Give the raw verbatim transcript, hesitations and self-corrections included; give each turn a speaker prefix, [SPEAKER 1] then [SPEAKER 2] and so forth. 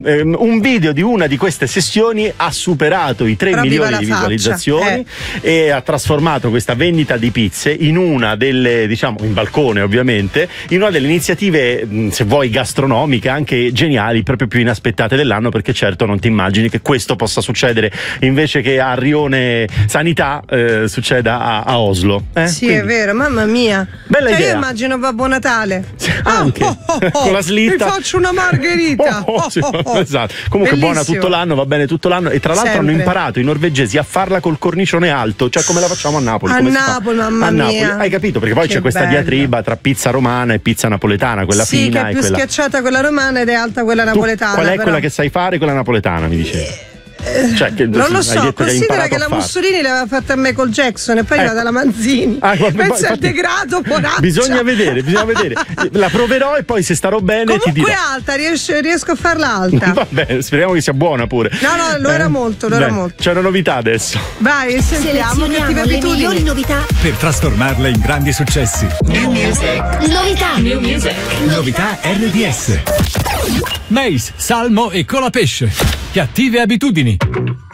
[SPEAKER 1] Um, un video di una di queste sessioni ha superato i tre milioni di visualizzazioni eh. e ha trasformato questa vendita di pizze in una delle, diciamo, in balcone ovviamente, in una delle iniziative, se vuoi, gastronomiche anche geniali, proprio più inaspettate dell'anno, perché certo non ti immagini che questo possa succedere invece che a Rione Sanità eh, succeda a, a Oslo. Eh?
[SPEAKER 2] Sì,
[SPEAKER 1] Quindi,
[SPEAKER 2] è vero, mamma mia.
[SPEAKER 1] Bella
[SPEAKER 2] cioè,
[SPEAKER 1] idea.
[SPEAKER 2] Io immagino Babbo Natale.
[SPEAKER 1] Anche
[SPEAKER 2] oh, oh, oh,
[SPEAKER 1] con la slitta.
[SPEAKER 2] Mi faccio una margherita.
[SPEAKER 1] Oh, oh, sì,
[SPEAKER 2] oh, oh, oh.
[SPEAKER 1] Esatto. Comunque
[SPEAKER 2] Bellissimo.
[SPEAKER 1] Buona tutto l'anno, va bene tutto l'anno, e tra l'altro
[SPEAKER 2] Sempre.
[SPEAKER 1] hanno imparato i norvegesi a farla col cornicione alto, cioè come la facciamo a Napoli.
[SPEAKER 2] A
[SPEAKER 1] come
[SPEAKER 2] Napoli,
[SPEAKER 1] si fa?
[SPEAKER 2] mamma
[SPEAKER 1] a Napoli.
[SPEAKER 2] mia.
[SPEAKER 1] Hai capito? Perché poi
[SPEAKER 2] che
[SPEAKER 1] c'è questa
[SPEAKER 2] bello.
[SPEAKER 1] diatriba tra pizza romana e pizza napoletana, quella
[SPEAKER 2] sì,
[SPEAKER 1] fina
[SPEAKER 2] che è
[SPEAKER 1] e
[SPEAKER 2] più
[SPEAKER 1] quella
[SPEAKER 2] schiacciata quella romana ed è alta quella
[SPEAKER 1] Tu,
[SPEAKER 2] napoletana.
[SPEAKER 1] qual è
[SPEAKER 2] però.
[SPEAKER 1] quella che sai fare? Quella napoletana, mi dicevi. Cioè, che,
[SPEAKER 2] non lo
[SPEAKER 1] hai
[SPEAKER 2] so,
[SPEAKER 1] detto che hai
[SPEAKER 2] considera che
[SPEAKER 1] imparato
[SPEAKER 2] la
[SPEAKER 1] a farla.
[SPEAKER 2] Mussolini l'aveva fatta a Michael Jackson e poi
[SPEAKER 1] Ecco.
[SPEAKER 2] era dalla Manzini.
[SPEAKER 1] Ah, guarda,
[SPEAKER 2] pensa al
[SPEAKER 1] infatti,
[SPEAKER 2] degrado, poraccia.
[SPEAKER 1] Bisogna vedere, bisogna vedere. La proverò e poi se starò bene
[SPEAKER 2] Comunque
[SPEAKER 1] ti dirò.
[SPEAKER 2] è alta, riesco, riesco a farla alta.
[SPEAKER 1] Va bene, speriamo che sia buona pure.
[SPEAKER 2] No, no, lo era molto, lo era
[SPEAKER 1] Beh,
[SPEAKER 2] molto.
[SPEAKER 1] c'è una novità adesso.
[SPEAKER 2] Vai, sentiamo che
[SPEAKER 3] Selezioniamo
[SPEAKER 2] ti
[SPEAKER 3] le
[SPEAKER 2] abitudini.
[SPEAKER 3] migliori novità
[SPEAKER 4] per trasformarle in grandi successi.
[SPEAKER 5] New music.
[SPEAKER 3] Novità
[SPEAKER 5] New music.
[SPEAKER 4] Novità R D S. Mais, salmo e colapesce. Cattive abitudini.